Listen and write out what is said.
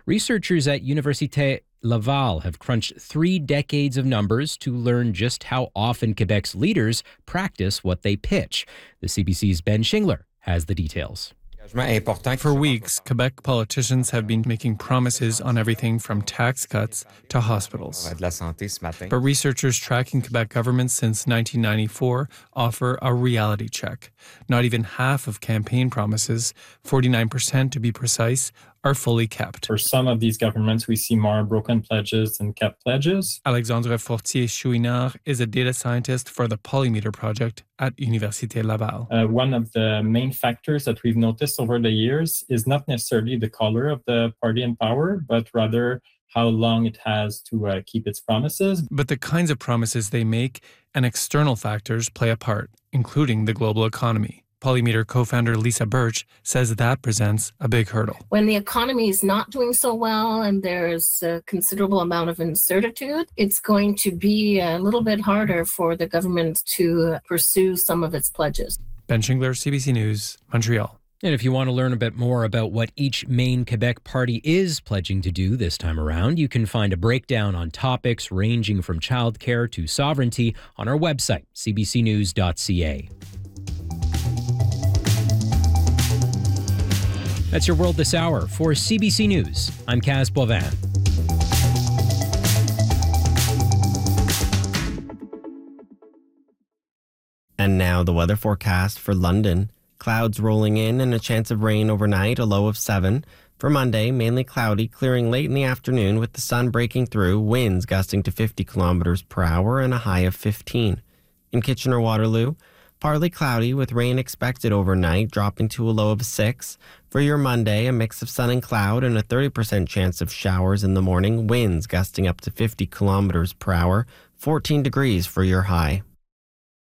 Researchers at Université Laval have crunched 3 decades of numbers to learn just how often Quebec's leaders practice what they pitch. The CBC's Ben Shingler has the details. For weeks, Quebec politicians have been making promises on everything from tax cuts to hospitals. But researchers tracking Quebec government since 1994 offer a reality check. Not even half of campaign promises, 49% to be precise, are fully kept. For some of these governments, we see more broken pledges than kept pledges. Alexandre Fortier-Chouinard is a data scientist for the Polymeter project at Université Laval. One of the main factors that we've noticed over the years is not necessarily the color of the party in power, but rather how long it has to keep its promises. But the kinds of promises they make and external factors play a part, including the global economy. Polymeter co-founder Lisa Birch says that presents a big hurdle. When the economy is not doing so well and there's a considerable amount of uncertainty, it's going to be a little bit harder for the government to pursue some of its pledges. Ben Shingler, CBC News, Montreal. And if you want to learn a bit more about what each main Quebec party is pledging to do this time around, you can find a breakdown on topics ranging from childcare to sovereignty on our website, cbcnews.ca. That's your World This Hour. For CBC News, I'm Kaz Boivin. And now the weather forecast for London. Clouds rolling in and a chance of rain overnight, a low of 7. For Monday, mainly cloudy, clearing late in the afternoon with the sun breaking through, winds gusting to 50 kilometers per hour and a high of 15. In Kitchener-Waterloo, partly cloudy with rain expected overnight, dropping to a low of 6. For your Monday, a mix of sun and cloud and a 30% chance of showers in the morning, winds gusting up to 50 kilometers per hour, 14 degrees for your high.